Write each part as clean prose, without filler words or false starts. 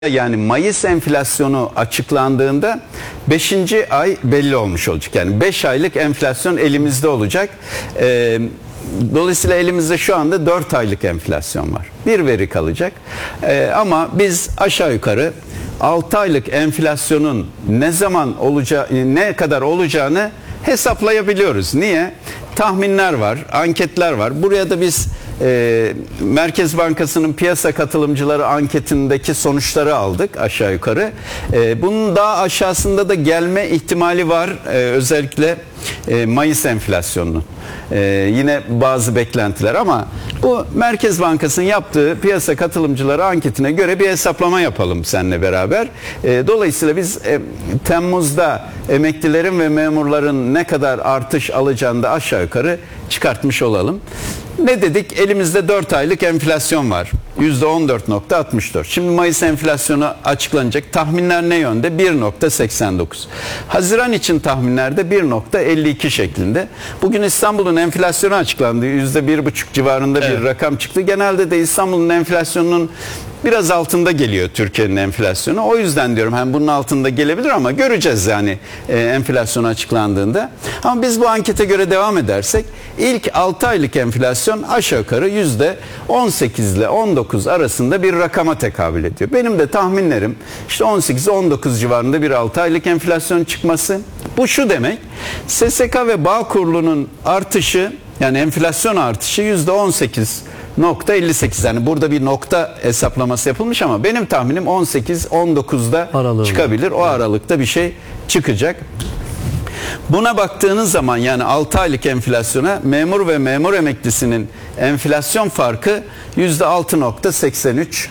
Yani Mayıs enflasyonu açıklandığında 5. ay belli olmuş olacak. Yani 5 aylık enflasyon elimizde olacak. Dolayısıyla elimizde şu anda 4 aylık enflasyon var. Bir veri kalacak. Ama biz aşağı yukarı 6 aylık enflasyonun ne zaman olacağı, ne kadar olacağını hesaplayabiliyoruz. Niye? Tahminler var, anketler var. Buraya da biz Merkez Bankası'nın piyasa katılımcıları anketindeki sonuçları aldık aşağı yukarı. Bunun daha aşağısında da gelme ihtimali var, özellikle Mayıs enflasyonunun. Yine bazı beklentiler, ama bu Merkez Bankası'nın yaptığı piyasa katılımcıları anketine göre bir hesaplama yapalım seninle beraber. Dolayısıyla biz Temmuz'da emeklilerin ve memurların ne kadar artış alacağını da aşağı yukarı çıkartmış olalım. Ne dedik? Elimizde 4 aylık enflasyon var. %14.64. Şimdi Mayıs enflasyonu açıklanacak. Tahminler ne yönde? 1.89. Haziran için tahminlerde 1.52 şeklinde. Bugün İstanbul'un enflasyonu açıklandı. %1.5 civarında bir rakam çıktı. Genelde de İstanbul'un enflasyonunun biraz altında geliyor Türkiye'nin enflasyonu. O yüzden diyorum hem bunun altında gelebilir, ama göreceğiz yani enflasyon açıklandığında. Ama biz bu ankete göre devam edersek ilk 6 aylık enflasyon aşağı yukarı %18 ile 19 arasında bir rakama tekabül ediyor. Benim de tahminlerim işte 18-19 civarında bir 6 aylık enflasyon çıkması. Bu şu demek: SSK ve Bağkur'un artışı, yani enflasyon artışı %18.58. Yani burada bir nokta hesaplaması yapılmış, ama benim tahminim 18-19'da çıkabilir. O aralıkta bir şey çıkacak. Buna baktığınız zaman, yani 6 aylık enflasyona, memur ve memur emeklisinin enflasyon farkı %6.83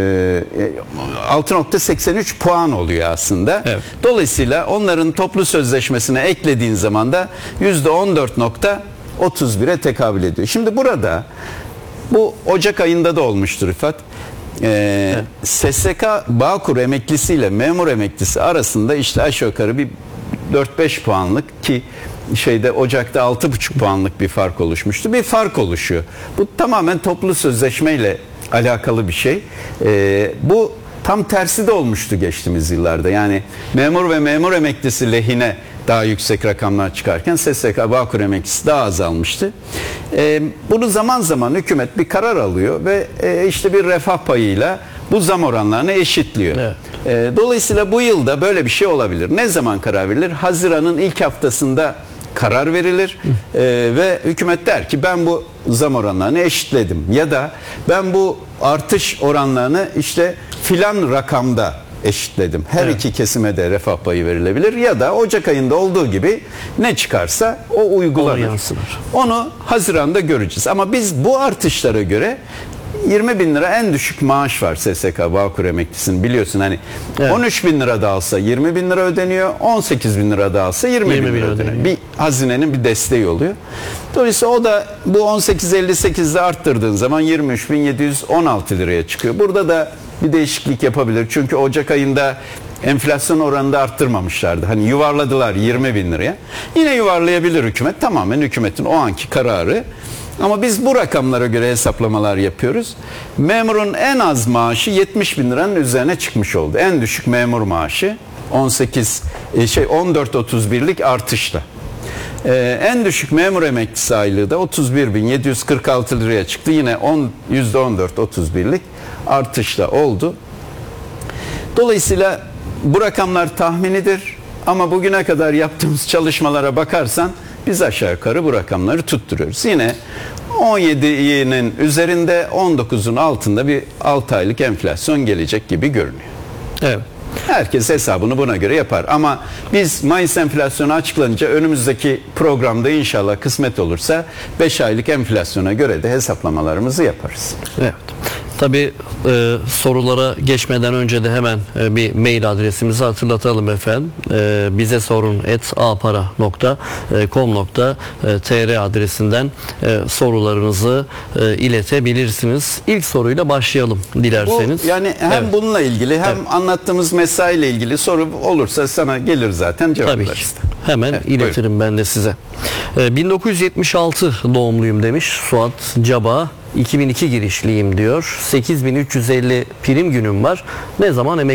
6.83 puan oluyor aslında. Evet. Dolayısıyla onların toplu sözleşmesine eklediğin zaman da %14.31'e tekabül ediyor. Şimdi burada bu Ocak ayında da olmuştur Rıfat. Evet. SSK Bağkur emeklisiyle memur emeklisi arasında işte aşağı yukarı bir 4-5 puanlık, ki Ocak'ta 6,5 puanlık bir fark oluşmuştu. Bir fark oluşuyor. Bu tamamen toplu sözleşmeyle alakalı bir şey. Bu tam tersi de olmuştu geçtiğimiz yıllarda. Yani memur ve memur emeklisi lehine daha yüksek rakamlar çıkarken SSK Bağkur emeklisi daha azalmıştı. Bunu zaman zaman hükümet bir karar alıyor ve işte bir refah payıyla bu zam oranlarını eşitliyor. Evet. Dolayısıyla bu yılda böyle bir şey olabilir. Ne zaman karar verilir? Haziran'ın ilk haftasında karar verilir ve hükümet der ki ben bu zam oranlarını eşitledim, ya da ben bu artış oranlarını işte filan rakamda eşitledim. Her iki kesime de refah payı verilebilir, ya da Ocak ayında olduğu gibi ne çıkarsa o uygulanır. Onu Haziran'da göreceğiz. Ama biz bu artışlara göre 20 bin lira en düşük maaş var SSK Bağkur emeklisinin, biliyorsun hani. Evet. 13 bin lira da alsa 20 bin lira ödeniyor, 18 bin lira da alsa 20 bin lira ödeniyor. Bir hazinenin bir desteği oluyor. Dolayısıyla o da bu 18.58'de arttırdığın zaman 23.716 liraya çıkıyor. Burada da bir değişiklik yapabilir. Çünkü Ocak ayında enflasyon oranında arttırmamışlardı. Hani yuvarladılar 20 bin liraya. Yine yuvarlayabilir hükümet. Tamamen hükümetin o anki kararı. Ama biz bu rakamlara göre hesaplamalar yapıyoruz. Memurun en az maaşı 70 bin liranın üzerine çıkmış oldu. En düşük memur maaşı 14.31'lik artışla. En düşük memur emeklisi aylığı da 31.746 liraya çıktı. Yine %14.31'lik artışla oldu. Dolayısıyla bu rakamlar tahminidir. Ama bugüne kadar yaptığımız çalışmalara bakarsan biz aşağı yukarı bu rakamları tutturuyoruz. Yine 17'nin üzerinde, 19'un altında bir 6 aylık enflasyon gelecek gibi görünüyor. Evet. Herkes hesabını buna göre yapar. Ama biz Mayıs enflasyonu açıklanınca önümüzdeki programda inşallah kısmet olursa 5 aylık enflasyona göre de hesaplamalarımızı yaparız. Evet. Tabii sorulara geçmeden önce de hemen bir mail adresimizi hatırlatalım efendim. Bize sorun @apara.com.tr adresinden sorularınızı iletebilirsiniz. İlk soruyla başlayalım dilerseniz. Yani hem bununla ilgili hem anlattığımız mesaiyle ilgili soru olursa sana gelir zaten, cevaplarız. Tabii ki. Hemen iletirim buyurun. Ben de size. 1976 doğumluyum demiş Suat Caba. 2002 girişliyim diyor. 8350 prim günüm var. Ne zaman